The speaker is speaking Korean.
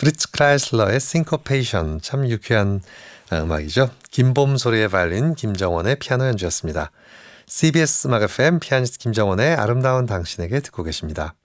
프리츠 크라이슬러의 싱코페이션, 참 유쾌한 음악이죠. 김봄 소리의 바이올린, 김정원의 피아노 연주였습니다. CBS 음악 FM 피아니스트 김정원의 아름다운 당신에게 듣고 계십니다.